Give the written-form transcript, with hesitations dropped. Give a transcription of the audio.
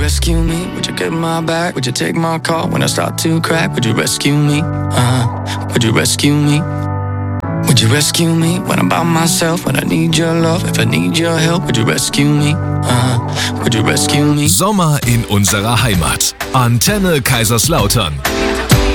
rescue me? Would you get my back? Would you take my call when I start to crack? Would you rescue me? Would you rescue me? Would you rescue me when I'm by myself? When I need your love, if I need your help, would you rescue me? Would you rescue me? Sommer in unserer Heimat. Antenne Kaiserslautern.